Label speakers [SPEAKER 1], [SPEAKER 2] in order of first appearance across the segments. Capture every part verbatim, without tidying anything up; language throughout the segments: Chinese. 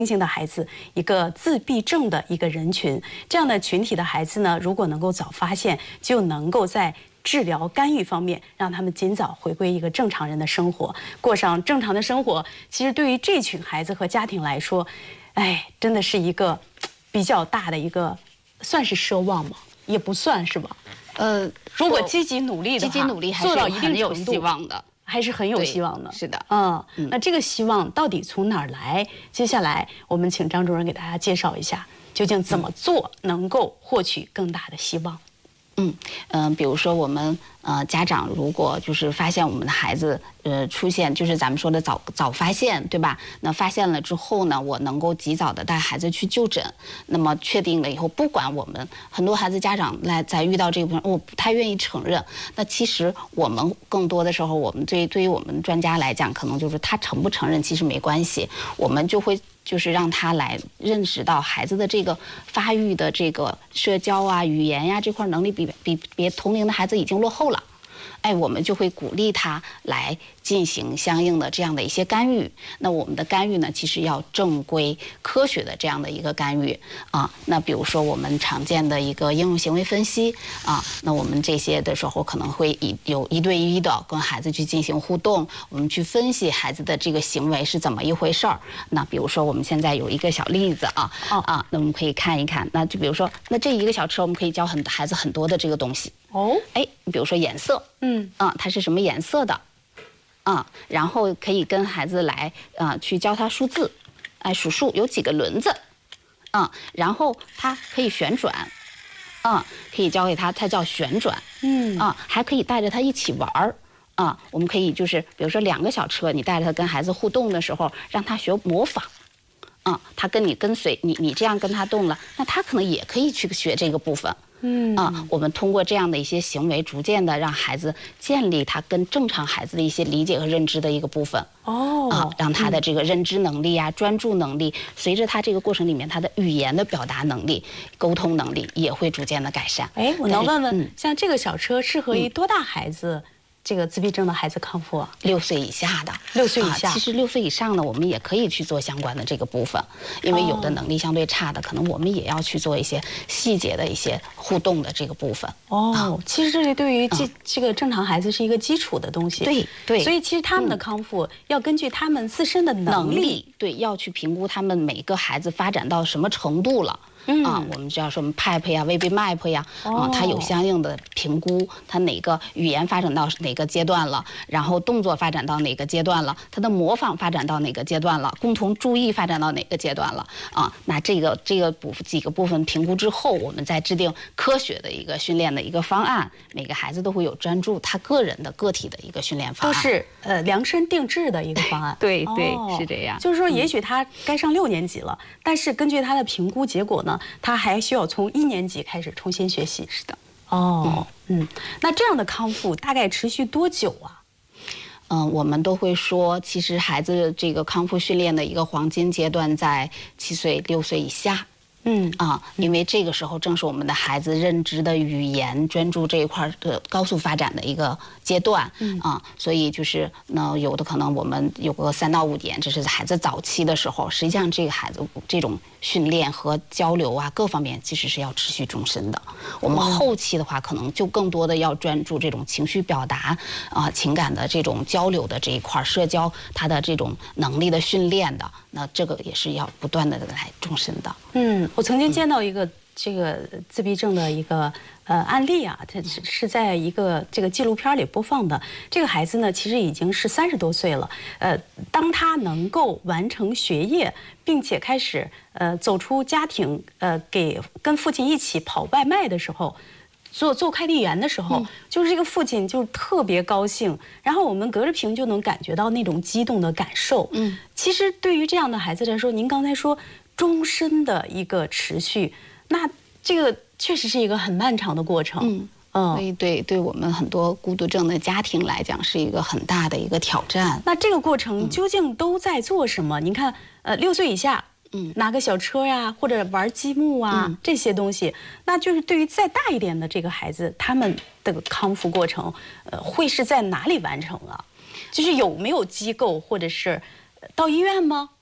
[SPEAKER 1] 性的孩子，一个自闭症的一个人群，这样的群体的孩子呢，如果能够早发现，就能够在治疗干预方面，让他们尽早回归一个正常人的生活，过上正常的生活。其实对于这群孩子和家庭来说，哎，真的是一个比较大的一个，算是奢望吗？也不算是吧？
[SPEAKER 2] 呃，
[SPEAKER 1] 如果积极努力的话，
[SPEAKER 2] 积极努力还是
[SPEAKER 1] 做到一定
[SPEAKER 2] 很有
[SPEAKER 1] 程度
[SPEAKER 2] 希望的。
[SPEAKER 1] 还是很有希望的，
[SPEAKER 2] 是的，
[SPEAKER 1] 嗯，那这个希望到底从哪儿来？接下来我们请张主任给大家介绍一下，究竟怎么做能够获取更大的希望？
[SPEAKER 2] 嗯嗯、呃，比如说我们呃家长如果就是发现我们的孩子呃出现就是咱们说的早早发现，对吧？那发现了之后呢，我能够及早的带孩子去就诊。那么确定了以后，不管我们很多孩子家长来在遇到这个部分，我不太愿意承认。那其实我们更多的时候，我们对对于我们专家来讲，可能就是他承不承认其实没关系，我们就会。 就是让他来认识到孩子的这个发育的这个社交啊、语言呀、这块能力比比别同龄的孩子已经落后了，哎，我们就会鼓励他来进行相应的这样的一些干预。那我们的干预呢，其实要正规科学的这样的一个干预啊。那比如说我们常见的一个应用行为分析啊，那我们这些的时候可能会以有一对一的跟孩子去进行互动，我们去分析孩子的这个行为是怎么一回事儿。那比如说我们现在有一个小例子啊，
[SPEAKER 1] 哦、
[SPEAKER 2] 啊，那我们可以看一看。那就比如说，那这一个小车我们可以教很孩子很多的这个东西。
[SPEAKER 1] 哦，
[SPEAKER 2] 哎，比如说颜色，
[SPEAKER 1] 嗯，
[SPEAKER 2] 啊，它是什么颜色的？ 啊，然后可以跟孩子来啊、呃、去教他数字，哎，数数有几个轮子，啊，然后它可以旋转，啊，可以教给他，它叫旋转，
[SPEAKER 1] 嗯，
[SPEAKER 2] 啊，还可以带着他一起玩儿，啊，我们可以就是比如说两个小车，你带着他跟孩子互动的时候，让他学模仿，啊，他跟你跟随你，你这样跟他动了，那他可能也可以去学这个部分。
[SPEAKER 1] 嗯
[SPEAKER 2] 啊，我们通过这样的一些行为，逐渐的让孩子建立他跟正常孩子的一些理解和认知的一个部分。
[SPEAKER 1] 哦，
[SPEAKER 2] 啊，让他的这个认知能力啊、嗯、专注能力，随着他这个过程里面，他的语言的表达能力、沟通能力也会逐渐的改善。
[SPEAKER 1] 哎，我能问问，
[SPEAKER 2] 嗯、
[SPEAKER 1] 像这个小车适合于多大孩子？嗯 这个自闭症的孩子康复啊，
[SPEAKER 2] 六岁以下的，
[SPEAKER 1] 六岁以下、
[SPEAKER 2] 啊，其实六岁以上呢，我们也可以去做相关的这个部分，因为有的能力相对差的，哦、可能我们也要去做一些细节的一些互动的这个部分。
[SPEAKER 1] 哦，
[SPEAKER 2] 啊、
[SPEAKER 1] 其实这里对于这、
[SPEAKER 2] 嗯、
[SPEAKER 1] 这个正常孩子是一个基础的东西。
[SPEAKER 2] 对对，
[SPEAKER 1] 所以其实他们的康复要根据他们自身的能力，
[SPEAKER 2] 能力对，要去评估他们每个孩子发展到什么程度了。 嗯啊，我们知道说我们 P E P 呀、V B M A P 呀，啊，它有相应的评估，它哪个语言发展到哪个阶段了，然后动作发展到哪个阶段了，它的模仿发展到哪个阶段了，共同注意发展到哪个阶段了啊？那这个这个部几个部分评估之后，我们再制定科学的一个训练的一个方案，每个孩子都会有专注他个人的个体的一个训练方案，
[SPEAKER 1] 都是呃量身定制的一个方案。
[SPEAKER 2] 对对，哦、是这样。
[SPEAKER 1] 就是说，也许他该上六年级了，嗯、但是根据他的评估结果呢？ 他还需要从一年级开始重新学习。
[SPEAKER 2] 是的，
[SPEAKER 1] 哦，嗯，那这样的康复大概持续多久啊？
[SPEAKER 2] 嗯，我们都会说，其实孩子这个康复训练的一个黄金阶段在七岁、六岁以下。 嗯啊，因为这个时候正是我们的孩子认知的语言专注这一块的高速发展的一个阶段，嗯啊，所以就是呢，有的可能我们有个三到五年，这是孩子早期的时候，实际上这个孩子这种训练和交流啊各方面其实是要持续终身的。我们后期的话，可能就更多的要专注这种情绪表达啊、情感的这种交流的这一块，社交他的这种能力的训练的，那这个也是要不断的来终身的。
[SPEAKER 1] 嗯。 我曾经见到一个这个自闭症的一个呃案例啊，它是是在一个这个纪录片里播放的。这个孩子呢，其实已经是三十多岁了。呃，当他能够完成学业，并且开始呃走出家庭，呃给跟父亲一起跑外卖的时候。 做做快递员的时候，嗯、就是这个父亲就特别高兴，然后我们隔着屏就能感觉到那种激动的感受。嗯，其实对于这样的孩子来说，您刚才说终身的一个持续，那这个确实是一个很漫长的过程。嗯嗯，
[SPEAKER 2] 所以对对我们很多孤独症的家庭来讲，是一个很大的一个挑战。
[SPEAKER 1] 那这个过程究竟都在做什么？嗯、您看，呃，六岁以下。 嗯，拿个小车呀，或者玩积木啊，嗯、这些东西，那就是对于再大一点的这个孩子，他们的康复过程，呃，会是在哪里完成啊？就是有没有机构，或者是到医院吗？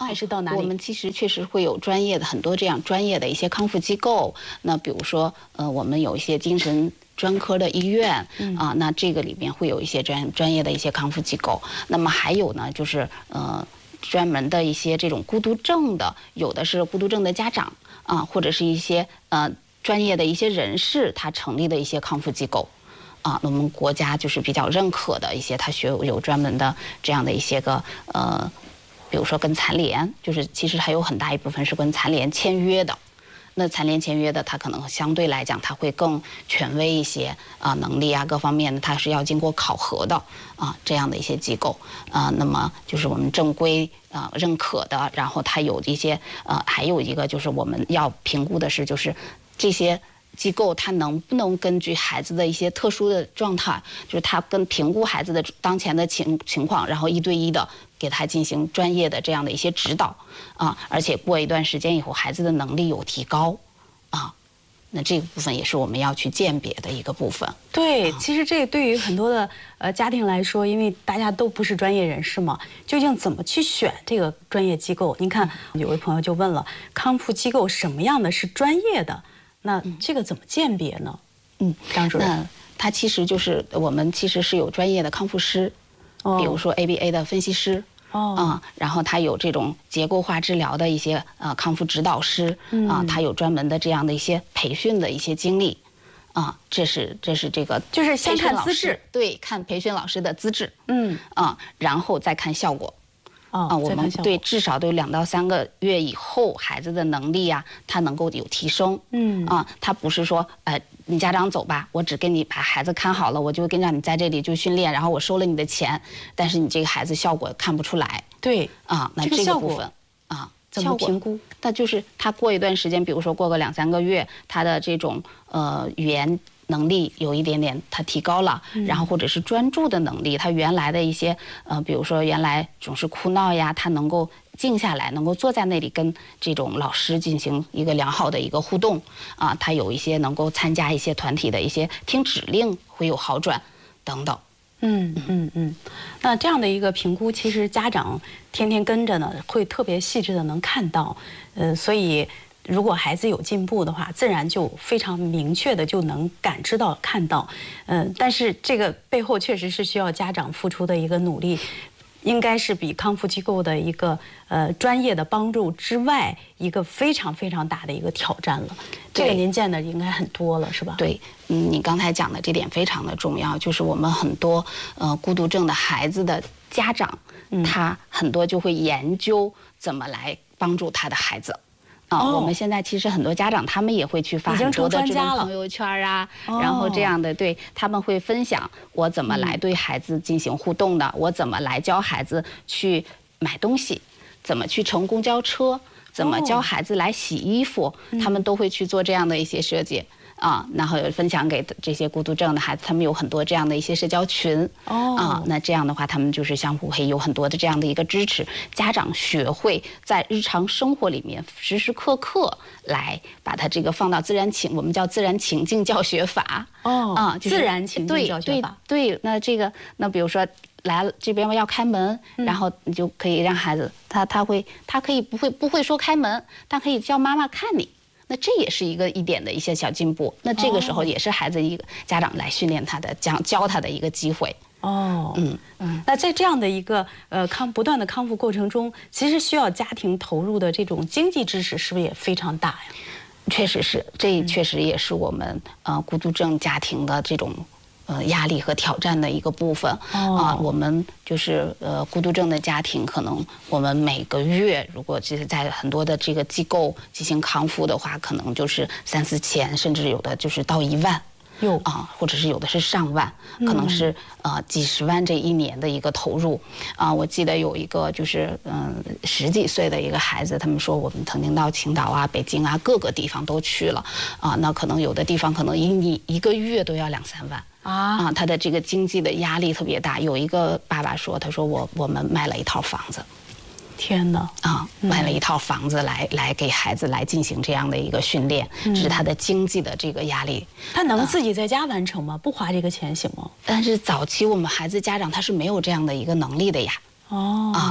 [SPEAKER 1] 还是到哪里？
[SPEAKER 2] 我们其实确实会有专业的很多这样专业的一些康复机构。那比如说，呃，我们有一些精神专科的医院，嗯、啊，那这个里面会有一些专专业的一些康复机构。那么还有呢，就是呃，专门的一些这种孤独症的，有的是孤独症的家长啊，或者是一些呃专业的一些人士他成立的一些康复机构。啊，那我们国家就是比较认可的一些，他学有专门的这样的一些个呃，比如说跟残联，就是其实还有很大一部分是跟残联签约的。那残联签约的，它可能相对来讲，它会更权威一些啊，能力啊各方面的，它是要经过考核的啊，这样的一些机构啊。那么就是我们正规啊认可的，然后它有一些呃，还有一个就是我们要评估的是，就是这些机构它能不能根据孩子的一些特殊的状态，就是它跟评估孩子的当前的情情况，然后一对一的给他进行专业的这样的一些指导啊，而且过一段时间以后，孩子的能力有提高啊，那这个部分也是我们要去鉴别的一个部分。
[SPEAKER 1] 对，其实这对于很多的呃家庭来说，因为大家都不是专业人士嘛，究竟怎么去选这个专业机构？您看，有位朋友就问了，康复机构什么样的是专业的？那这个怎么鉴别呢？嗯，张主任，
[SPEAKER 2] 那它其实就是我们其实是有专业的康复师，哦、比如说 A B A 的分析师。哦，啊、嗯，然后他有这种结构化治疗的一些呃康复指导师，嗯、啊，他有专门的这样的一些培训的一些经历，啊，这是这是这个
[SPEAKER 1] 就是先看资质，
[SPEAKER 2] 对，看培训老师的资质，嗯，啊，然后再看效果。
[SPEAKER 1] 哦、
[SPEAKER 2] 啊，我们对至少都有两到三个月以后，孩子的能力呀、啊，他能够有提升。嗯，啊，他不是说，呃，你家长走吧，我只给你把孩子看好了，我就跟让你在这里就训练，然后我收了你的钱，但是你这个孩子效果看不出来。
[SPEAKER 1] 对，
[SPEAKER 2] 啊，那这个部分啊，
[SPEAKER 1] 怎么评估？
[SPEAKER 2] 那就是他过一段时间，比如说过个两三个月，他的这种呃语言能力有一点点他提高了，嗯、然后或者是专注的能力，他原来的一些呃，比如说原来总是哭闹呀，他能够静下来，能够坐在那里跟这种老师进行一个良好的一个互动啊，他有一些能够参加一些团体的一些听指令会有好转等等。
[SPEAKER 1] 嗯嗯嗯，那这样的一个评估，其实家长天天跟着呢，会特别细致的能看到，呃，所以如果孩子有进步的话，自然就非常明确的就能感知到、看到，嗯、呃，但是这个背后确实是需要家长付出的一个努力。应该是比康复机构的一个呃专业的帮助之外，一个非常非常大的一个挑战了。这个您见的应该很多了，是吧？
[SPEAKER 2] 对，嗯，你刚才讲的这点非常的重要，就是我们很多呃孤独症的孩子的家长，嗯、他很多就会研究怎么来帮助他的孩子。啊、哦，我们现在其实很多家长他们也会去发很多的这种朋友圈啊，然后这样的对他们会分享我怎么来对孩子进行互动的，嗯、我怎么来教孩子去买东西，怎么去乘公交车，怎么教孩子来洗衣服，哦、他们都会去做这样的一些设计。啊，然后分享给这些孤独症的孩子，他们有很多这样的一些社交群。哦，啊，那这样的话，他们就是相互可以有很多的这样的一个支持。家长学会在日常生活里面时时刻刻来把它这个放到自然情，我们叫自然情境教学法。
[SPEAKER 1] 哦，啊，就是、自然情境教学法。
[SPEAKER 2] 对对对，那这个那比如说来了这边要开门，嗯、然后你就可以让孩子他他会他可以不会不会说开门，但可以叫妈妈看你。那这也是一个一点的一些小进步。那这个时候也是孩子一个家长来训练他的、教教他的一个机会。
[SPEAKER 1] 哦，嗯嗯。那在这样的一个呃康不断的康复过程中，其实需要家庭投入的这种经济支持，是不是也非常大呀？
[SPEAKER 2] 确实是，这确实也是我们呃孤独症家庭的这种。呃，压力和挑战的一个部分啊、哦呃，我们就是呃孤独症的家庭，可能我们每个月如果就是在很多的这个机构进行康复的话，可能就是三四千，甚至有的就是到一万，
[SPEAKER 1] 有
[SPEAKER 2] 啊、呃，或者是有的是上万，可能是呃几十万这一年的一个投入啊、呃。我记得有一个就是嗯、呃、十几岁的一个孩子，他们说我们曾经到青岛啊、北京啊各个地方都去了啊、呃，那可能有的地方可能一一一个月都要两三万。啊啊，他的这个经济的压力特别大。有一个爸爸说，他说我我们卖了一套房子，
[SPEAKER 1] 天哪
[SPEAKER 2] 啊，卖了一套房子来、嗯、来给孩子来进行这样的一个训练，这、嗯、是他的经济的这个压力。
[SPEAKER 1] 他能自己在家完成吗？呃、不花这个钱行吗？
[SPEAKER 2] 但是早期我们孩子家长他是没有这样的一个能力的呀。
[SPEAKER 1] 哦，啊，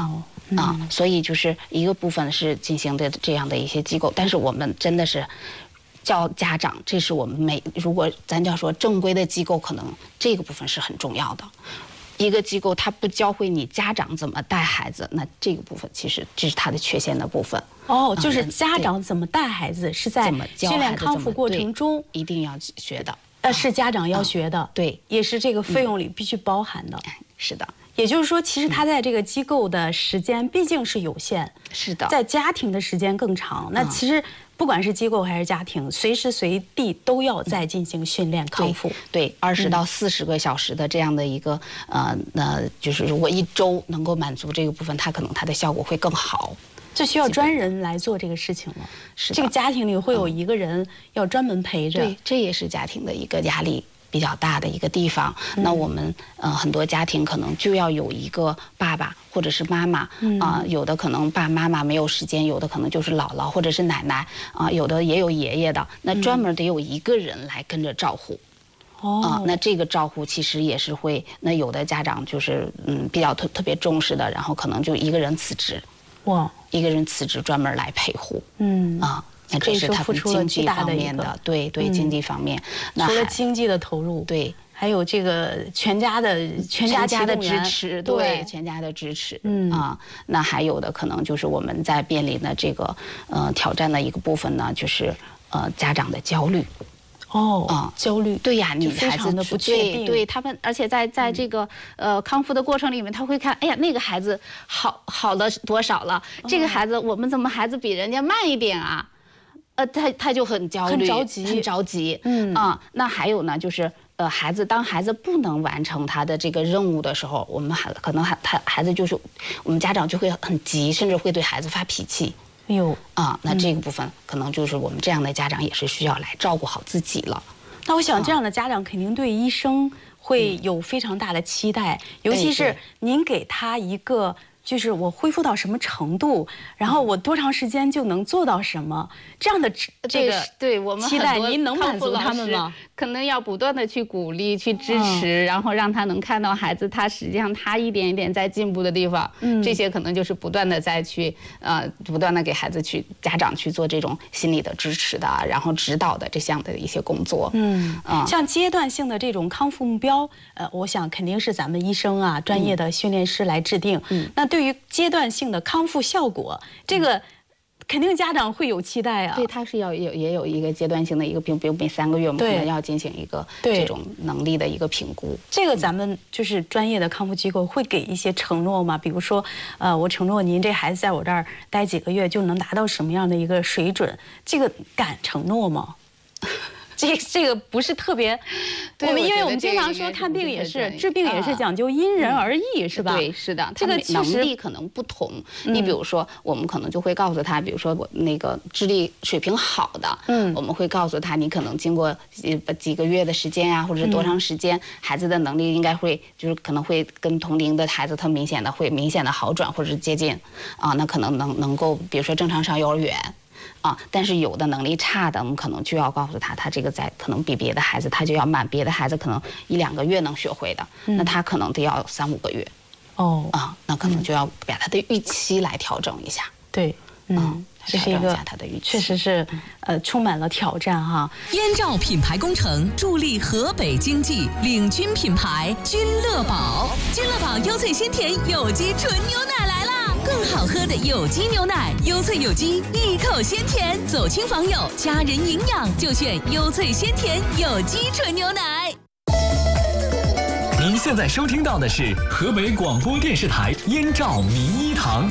[SPEAKER 2] 啊，所以就是一个部分是进行的这样的一些机构，但是我们真的是教家长，这是我们每如果咱要说正规的机构，可能这个部分是很重要的。一个机构它不教会你家长怎么带孩子，那这个部分其实这是它的缺陷的部分。
[SPEAKER 1] 哦，就是家长怎么带孩子是在训练康复过程中
[SPEAKER 2] 一定要学的。
[SPEAKER 1] 呃，是家长要学的，
[SPEAKER 2] 对，
[SPEAKER 1] 也是这个费用里必须包含的。
[SPEAKER 2] 是的。
[SPEAKER 1] 也就是说，其实他在这个机构的时间毕竟是有限，
[SPEAKER 2] 是的，
[SPEAKER 1] 在家庭的时间更长。那其实不管是机构还是家庭，随时随地都要在进行训练康复。
[SPEAKER 2] 对，二十到四十个小时的这样的一个呃，那就是如果一周能够满足这个部分，它可能它的效果会更好。
[SPEAKER 1] 这需要专人来做这个事情了。
[SPEAKER 2] 是
[SPEAKER 1] 这个家庭里会有一个人要专门陪着。
[SPEAKER 2] 对，这也是家庭的一个压力比较大的一个地方。嗯、那我们呃很多家庭可能就要有一个爸爸或者是妈妈啊、嗯呃，有的可能爸妈妈没有时间，有的可能就是姥姥或者是奶奶啊、呃，有的也有爷爷的，那专门得有一个人来跟着照顾。
[SPEAKER 1] 哦、
[SPEAKER 2] 啊，那这个照顾其实也是会，那有的家长就是嗯比较特特别重视的，然后可能就一个人辞职。
[SPEAKER 1] 哇，
[SPEAKER 2] 一个人辞职专门来陪护，
[SPEAKER 1] 嗯
[SPEAKER 2] 啊，那这是他们经济方面的，对对，经济方面。
[SPEAKER 1] 除了经济的投入，
[SPEAKER 2] 对，
[SPEAKER 1] 还有这个全家的全家
[SPEAKER 2] 家的支持，对，全家的支持，
[SPEAKER 1] 嗯
[SPEAKER 2] 啊，那还有的可能就是我们在面临的这个呃挑战的一个部分呢，就是呃家长的焦虑。
[SPEAKER 1] 哦，啊，焦虑，
[SPEAKER 2] 对呀，你
[SPEAKER 1] 非常的不确定，
[SPEAKER 2] 对他们，而且在在这个呃康复的过程里面，他会看，哎呀，那个孩子好好了多少了，这个孩子我们怎么孩子比人家慢一点啊？呃，他他就很焦虑，
[SPEAKER 1] 很着急，
[SPEAKER 2] 很着急，嗯啊，那还有呢，就是呃，孩子当孩子不能完成他的这个任务的时候，我们还可能还他孩子就是我们家长就会很急，甚至会对孩子发脾气。
[SPEAKER 1] 有
[SPEAKER 2] 啊，那这个部分可能就是我们这样的家长也是需要来照顾好自己了。
[SPEAKER 1] 那我想这样的家长肯定对医生会有非常大的期待，尤其是您给他一个就是我恢复到什么程度，然后我多长时间就能做到什么这样的这个
[SPEAKER 2] 对我们
[SPEAKER 1] 期待，您能满足他们吗？
[SPEAKER 2] 可能要不断的去鼓励、去支持，然后让他能看到孩子他实际上他一点一点在进步的地方，嗯，这些可能就是不断的再去呃不断的给孩子去家长去做这种心理的支持的，然后指导的这项的一些工作，
[SPEAKER 1] 嗯啊，像阶段性的这种康复目标，呃，我想肯定是咱们医生啊专业的训练师来制定，嗯，那对于阶段性的康复效果，这个。肯定家长会有期待啊，
[SPEAKER 2] 对，他是要有也有一个阶段性的一个评，比如每三个月我们可能要进行一个这种能力的一个评估。
[SPEAKER 1] 这个咱们就是专业的康复机构会给一些承诺吗？比如说，呃，我承诺您这孩子在我这儿待几个月就能达到什么样的一个水准，这个敢承诺吗？这这个不是特别，我们因为我们经常说看病也是治病也是讲究因人而异，是吧？
[SPEAKER 2] 对，是的，
[SPEAKER 1] 这个
[SPEAKER 2] 能力可能不同。你比如说，我们可能就会告诉他，比如说我那个智力水平好的，嗯，我们会告诉他，你可能经过几几个月的时间啊，或者是多长时间，孩子的能力应该会就是可能会跟同龄的孩子他明显的会明显的好转或者是接近，啊，那可能能能够比如说正常上幼儿园。啊，但是有的能力差的，我们可能就要告诉他，他这个在可能比别的孩子他就要慢，别的孩子可能一两个月能学会的，嗯、那他可能得要三五个月。哦，啊，那可能就要把他的预期来调整一下。
[SPEAKER 1] 对，嗯，这是一个
[SPEAKER 2] 他的预期，
[SPEAKER 1] 确实是呃充满了挑战哈。
[SPEAKER 3] 燕赵品牌工程助力河北经济，领军品牌君乐宝，君乐宝优萃鲜甜有机纯牛奶来啦！更好喝的有机牛奶，优萃有机，一口鲜甜，走亲访友，家人营养就选优萃鲜甜有机纯牛奶。
[SPEAKER 4] 您现在收听到的是河北广播电视台燕赵名医堂。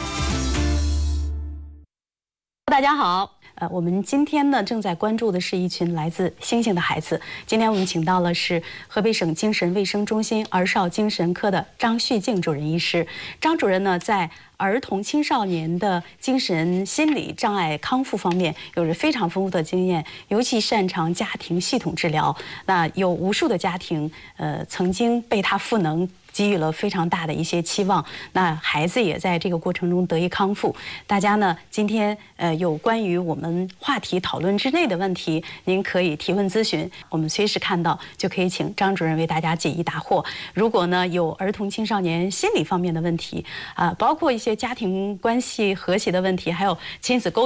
[SPEAKER 1] 大家好。呃，我们今天呢正在关注的是一群来自星星的孩子。今天我们请到了是河北省精神卫生中心儿少精神科的张旭静主任医师。张主任呢，在儿童青少年的精神心理障碍康复方面有着非常丰富的经验，尤其擅长家庭系统治疗。那有无数的家庭，呃，曾经被他赋能。 给予了非常大的一些期望。那孩子也在这个过程中得以康复。大家呢，今天呃有关于我们话题讨论之内的问题，您可以提问咨询，我们随时看到就可以请张主任为大家解疑答惑。如果呢有儿童青少年心理方面的问题啊、呃，包括一些家庭关系和谐的问题，还有亲子沟通。